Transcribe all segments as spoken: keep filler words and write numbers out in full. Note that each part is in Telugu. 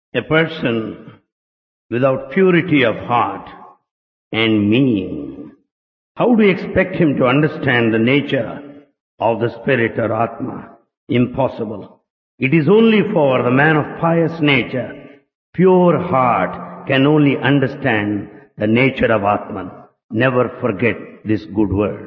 A person without purity of heart and meaning, how do you expect him to understand the nature of the spirit or Atma? Impossible. It is only for the man of pious nature, pure heart, can only understand the nature of Atman. Never forget this good word.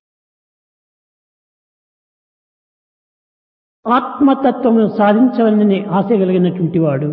ఆత్మతత్వమును సాధించవలనని ఆశ కలిగినటువంటి వాడు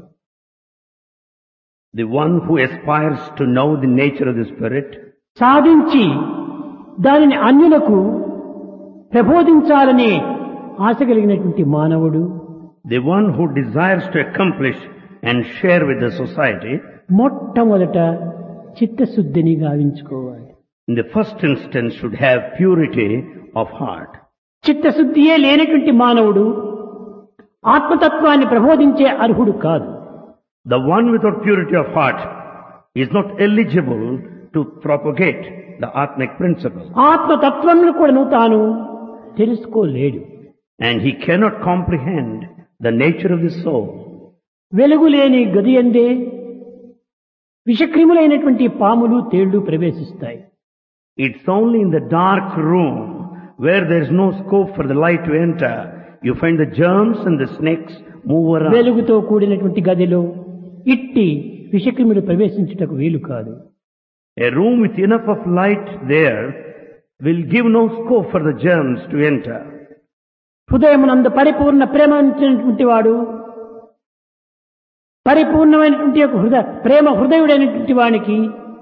The one who aspires to know the nature of the spirit, సాధించి దానిని అన్యులకు ప్రబోధించాలనే ఆశ కలిగినటువంటి మానవుడు the one who desires to accomplish and share with the society, మొట్టమొదట చిత్తశుద్ధిని గావించుకోవాలి. in the first instance should have purity of heart. చిత్తశుద్ధియే లేనటువంటి మానవుడు ఆత్మతత్వాన్ని ప్రబోధించే అర్హుడు కాదు. The one without purity of heart is not eligible to propagate the Atmic principle. ఆత్మతత్వమును కూడాను తాను తెలుసుకోలేడు. And he cannot comprehend the nature of the soul. వెలుగు లేని గది యందే విషక్రిములైనటువంటి పాములు తేళ్లు ప్రవేశిస్తాయి. It's only in the dark room where there is no scope for the light to enter, you find the germs and the snakes move around. వెలుగుతో కూడినటువంటి గదిలో ఇట్టి విషక్రిములు ప్రవేశించుటకు వీలు కాదు. A room with enough of light there will give no scope for the germs to enter. హృదయమునందు పరిపూర్ణ ప్రేమ ఉంచినటువంటి వాడు, పరిపూర్ణమైనటువంటి యొక్క హృదయ ప్రేమ హృదయుడైనటువంటి వానికి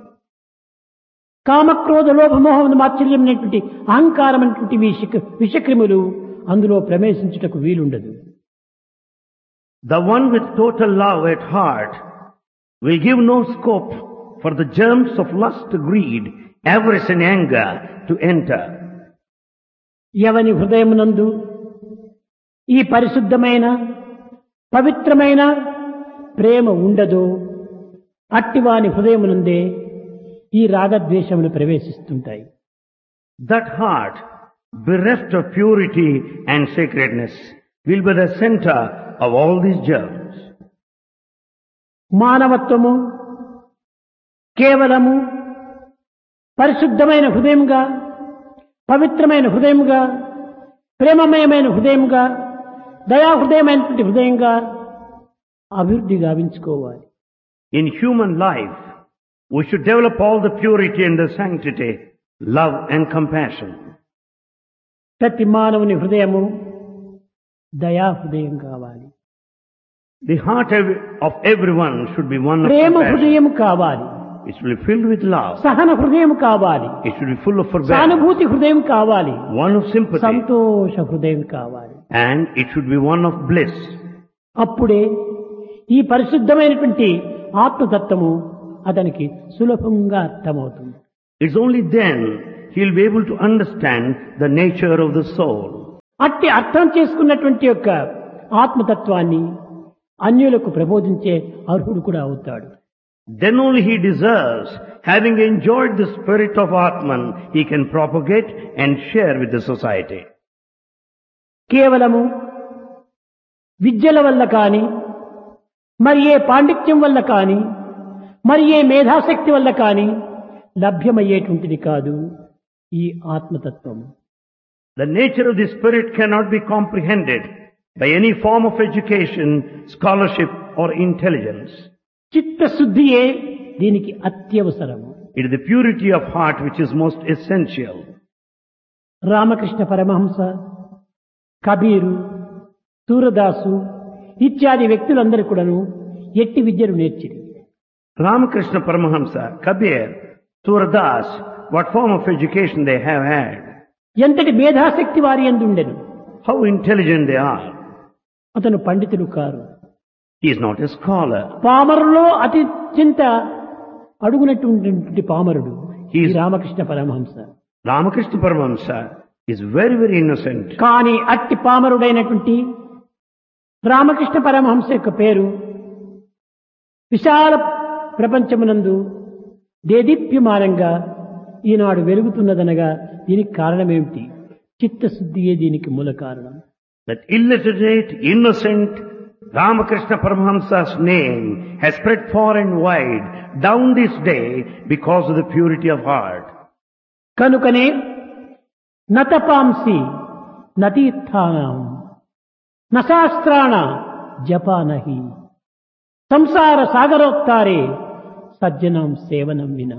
కామక్రోధ లోభమోహం మాత్సర్యం అనేటువంటి అహంకారమైనటువంటి విష విషక్రిములు అందులో ప్రవేశించుటకు వీలుండదు. The one with total love at heart will give no scope for the germs of lust, greed, avarice and anger to enter. ఎవని హృదయమునందు ఈ పరిశుద్ధమైన పవిత్రమైన ప్రేమ ఉండదో అట్టివాని హృదయమునందే ఈ రాగద్వేషములు ప్రవేశిస్తుంటాయి. That heart, bereft of purity and sacredness, will be the center of all these germs. మానవత్వము కేవలము పరిశుద్ధమైన హృదయముగా, పవిత్రమైన హృదయముగా, ప్రేమమయమైన హృదయముగా, దయాహృదయమైనటువంటి హృదయంగా అభివృద్ధి గావించుకోవాలి. In human life, we should develop all the purity and the sanctity, love and compassion. ప్రతి మానవుని హృదయము దయాహృదయం కావాలి. The heart of everyone should be one of Prema compassion. హృదయం కావాలి. It should be filled with love. సహన హృదయం కావాలి. It should be full of forbearance. సానుభూతి హృదయం కావాలి. One of sympathy. సంతోష హృదయం కావాలి. And it should be one of bliss. అప్పుడే ఈ పరిశుద్ధమైనటువంటి ఆత్మతత్వము అతనికి సులభంగా అర్థమవుతుంది. It's only then he'll be able to understand the nature of the soul. అట్టి అర్థం చేసుకున్నటువంటి యొక్క ఆత్మతత్వాన్ని అన్యులకు ప్రబోధించే అర్హుడు కూడా అవుతాడు. Then only he deserves, having enjoyed the spirit of Atman, he can propagate and share with the society. కేవలము విద్యల వల్ల కాని, మరి ఏ పాండిత్యం వల్ల కాని, మరి ఏ మేధాశక్తి వల్ల కాని లభ్యమయ్యేటువంటిది కాదు ఈ ఆత్మతత్వము. The nature of the spirit cannot be comprehended by any form of education, scholarship or intelligence. చిత్తశుద్ధియే దీనికి అత్యవసరము. It is the purity of heart which is most essential. Ramakrishna Paramahamsa, Kabir, Surdas ఇత్యాది వ్యక్తులందరూ కూడాను ఎట్టి విద్యను నేర్చిరి. Ramakrishna Paramahamsa, Kabir, Suradas, what form of education they have had, ఎంతటి మేధాశక్తి వారి యందు ఉండెను. how intelligent they are. అతను పండితుడు car. He is not a scholar. పామరులో అత్యంత అడుగునటువంటి పామరుడు He ఈ is- Ramakrishna Paramahamsa. Ramakrishna Paramahamsa is very, very innocent. కానీ అట్టి పామరుడైనటువంటి రామకృష్ణ పరమహంస యొక్క పేరు విశాల ప్రపంచమునందు దేదీప్యమానంగా ఈనాడు వెలుగుతున్నదనగా దీనికి కారణమేమిటి? చిత్తశుద్ధియే దీనికి మూల కారణం. That illiterate, innocent Ramakrishna Paramahamsa's name has spread far and wide down this day because of the purity of heart. కనుకనే నతపాంసి నతీర్థానం నశాస్త్రాణ జపానహి సంసార సాగరోత్తారే సజ్జనం సేవనం వినా.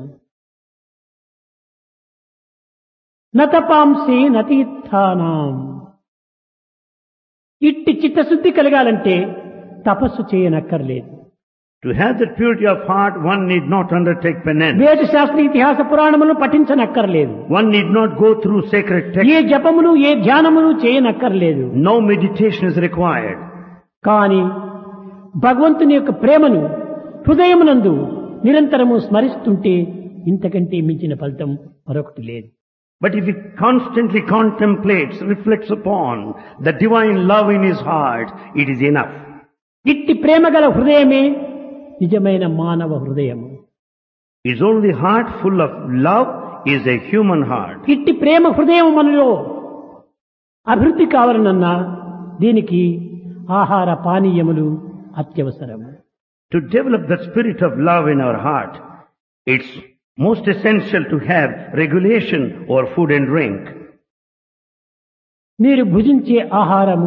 నతపాంసి నతీర్థానం, ఇట్టి చిత్తశుద్ధి కలగాలంటే తపస్సు చేయనక్కర్లేదు. To have that purity of heart, one need not undertake penance. వేద శాస్త్ర ఇతిహాస పురాణములను పఠించనక్కర్లేదు. One need not go through sacred A texts. జపములు A ధ్యానములు చేయనక్కర్లేదు. No meditation is required. కానీ భగవంతుని యొక్క ప్రేమను హృదయమునందు నిరంతరము స్మరిస్తుంటే ఇంతకంటే మించిన ఫలితం మరొకటి లేదు. But if he constantly contemplates, reflects upon the divine love in his heart, it is enough. ఇట్టి ప్రేమ గల హృదయమే నిజమైన మానవ హృదయము. His only heart full of love is a human heart. ఇట్టి ప్రేమ హృదయం మనలో అభివృద్ధి కావాలనన్నా దీనికి ఆహార పానీయములు అత్యవసరము. To develop the spirit of love in our heart, it's most essential to have regulation over food and drink. మీరు భుజించే ఆహారము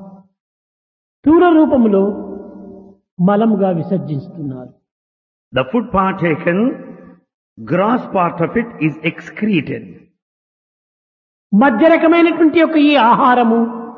స్థూల రూపములో మలముగా విసర్జిస్తున్నారు. The food partaken, gross part of it is excreted. మధ్య రకమైనటువంటి యొక్క ఈ ఆహారము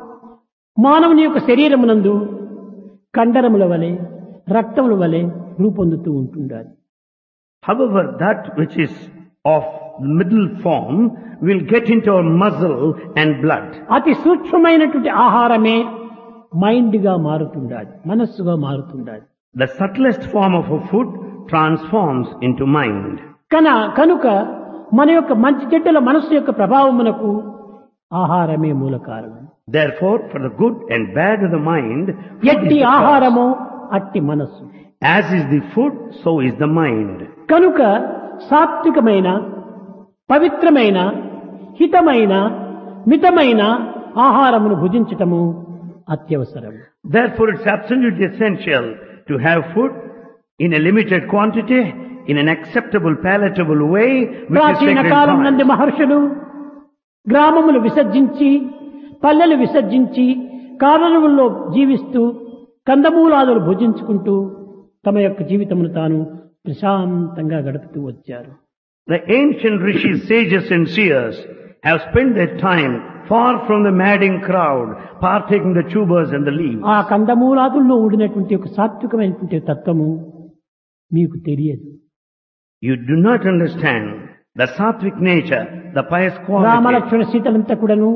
మానవుని యొక్క శరీరమునందు కండరముల వలె రక్తముల వలె రూపొందుతూ ఉంటుండాలి. However, that which is of middle form will get into our muscle and blood. అతి సూక్ష్మమైనటువంటి ఆహారమే మైండ్ గా మారుతుండాలి, మనస్సుగా మారుతుండాలి. The subtlest form of a food transforms into mind. కన కనుక మన యొక్క మంచి చెడ్డల మనస్సు యొక్క ప్రభావమునకు ఆహారమే మూల కారణం. Therefore, for the good and bad of the mind, food is ఎట్టి the cause. ఆహారము అట్టి మనస్సు. As is the food, so is the mind. కనుక సాత్వికమైన పవిత్రమైన హితమైన మితమైన ఆహారమును భుజించటము అత్యవసరం. Therefore, it's absolutely essential to have food in a limited quantity, in an acceptable, palatable way, which is ప్రాచీన sacred కాలం నందు heart. మహర్షులు గ్రామములు విసర్జించి పల్లెలు విసర్జించి కారణముల్లో జీవిస్తూ కందమూలాదులు భుజించుకుంటూ తమ యొక్క జీవితమును తాను ప్రశాంతంగా గడుపుతూ వచ్చారు. The ancient rishis, sages and seers have spent their time far from the madding crowd, partaking the tubers and the leaves. ఆ కందమూలాదుల్లో ఉండినటువంటి ఒక సాత్వికమైనటువంటి తత్వము మీకు తెలియదు. You do not understand the sattvic nature, the pious quality. Ramalakshmana సీతలంతా కూడాను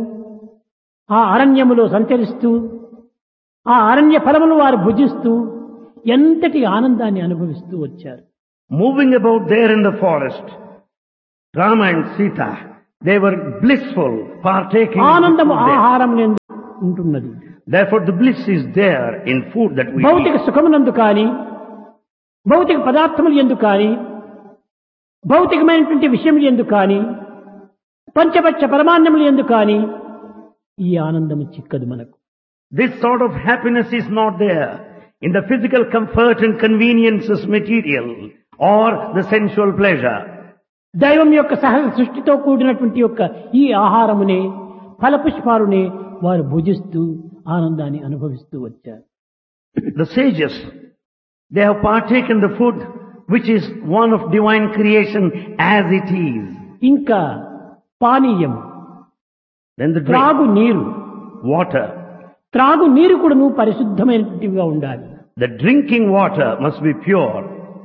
ఆ అరణ్యములో సంచరిస్తూ ఆ అరణ్య ఫలములు వారు భుజిస్తూ ఎంతటి ఆనందాన్ని అనుభవిస్తూ వచ్చారు. Moving about there in the forest, Rama and Sita, they were blissful, partaking of the ఆనందము food there. ఆహారం ఉంటున్నది. Therefore, the bliss is there in food that we భౌతిక eat. సుఖమునందు కానీ భౌతిక పదార్థములు ఎందు కానీ భౌతికమైనటువంటి విషయములు ఎందు కానీ పంచపక్ష పరమాన్నములు ఎందు కానీ ఈ ఆనందము చిక్కదు మనకు. This sort of happiness is not there in the physical comfort and conveniences material or the sensual pleasure. దైవం యొక్క సహజ సృష్టితో కూడినటువంటి యొక్క ఈ ఆహారమునే ఫలపుష్పాలునే వారు భుజిస్తూ ఆనందాన్ని అనుభవిస్తూ వచ్చారు. The sages, they have partaken the food which is one of divine creation as it is. ఇంకా పానీయం, Then the త్రాగు drink, నీరు, water. త్రాగు నీరు కూడాను పరిశుద్ధమైనటువంటివిగా ఉండాలి. The drinking water must be pure.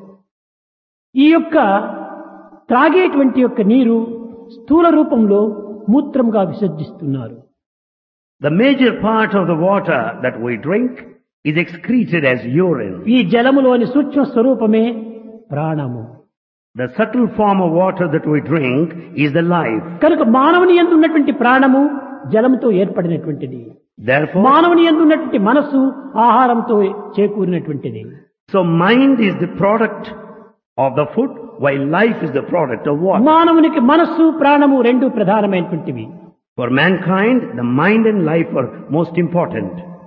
ఈ యొక్క త్రాగేటువంటి యొక్క నీరు స్థూల రూపంలో మూత్రంగా విసర్జిస్తున్నారు. The major part of the water that we drink is excreted as urine. ఈ జలములోని సూక్ష్మ స్వరూపమే ప్రాణము. The subtle form of water that we drink is the life. కనుక మానవుని యందు ఉన్నటువంటి ప్రాణము జలముతో ఏర్పడినటువంటిది. Therefore, మానవుని యందు ఉన్నటువంటి మనస్సు ఆహారంతో చేకూరినటువంటిది. so mind is the product of the food, while life is the product of water. మానవునికి మనస్సు ప్రాణము రెండు ప్రధానమైనటువంటివి. For mankind, the mind and life are most important.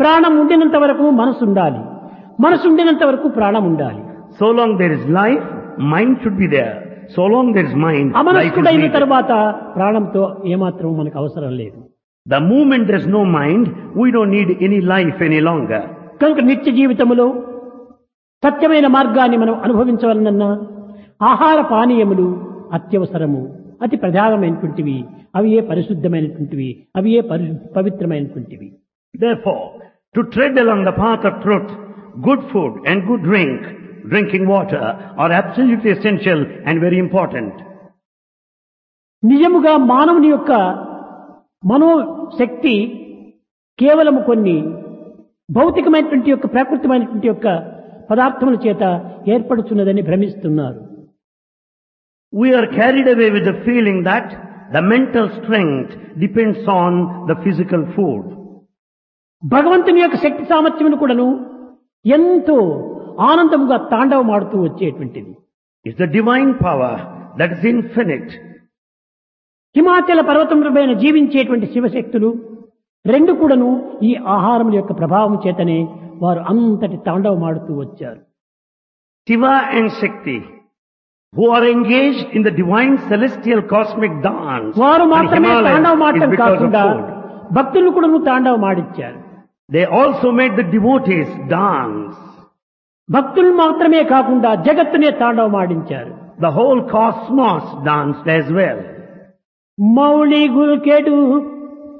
ప్రాణం ఉండినంత వరకు మనసు ఉండాలి, మనసు ఉండినంత వరకు ప్రాణం ఉండాలి. So long there is life, mind should be there. So long there is mind, life is అమనస్కుడైన needed. తర్వాత ప్రాణంతో ఏమాత్రం మనకు అవసరం లేదు. The moment there is no mind, we don't need any life any longer. కనుక నిత్య జీవితములో సత్యమైన మార్గాన్ని మనం అనుభవించవలనన్నా ఆహార పానీయములు అత్యవసరము, అతి ప్రధానమైనటువంటివి. అవి ఏ పరిశుద్ధమైనటువంటివి, అవి ఏ పవిత్రమైనటువంటివి. Therefore, to tread along the path of truth, good food and good drink, drinking water, are absolutely essential and very important. నిజముగా మానవుని యొక్క మనోశక్తి కేవలం కొన్ని భౌతికమైనటువంటి యొక్క ప్రాకృతికమైనటువంటి యొక్క పదార్థముల చేత ఏర్పడుతున్నదని భ్రమిస్తున్నారు. We are carried away with the feeling that the mental strength depends on the physical food. భగవంతుని యొక్క శక్తి సామర్థ్యమును కూడాను ఎంతో ఆనందముగా తాండవమాడుతూ వచ్చేటువంటిది. It's the divine power that is infinite. హిమాచల పర్వతములపైన జీవించేటువంటి శివశక్తులు రెండు కూడాను ఈ ఆహారం యొక్క ప్రభావం చేతనే వారు అంతటి తాండవమాడుతూ వచ్చారు. Shiva and Shakti, who are engaged in the divine celestial cosmic dance, వారు on మాత్రమే Himalayas తాండవమాడటం is because of కాకుండా food. భక్తులు కూడాను తాండవమాడిచ్చారు. They also made the devotees dance. భక్తులు మాత్రమే కాకుండా జగత్తునే తాండవమాడించారు. The whole cosmos danced as well. Mouli గుల్కెడు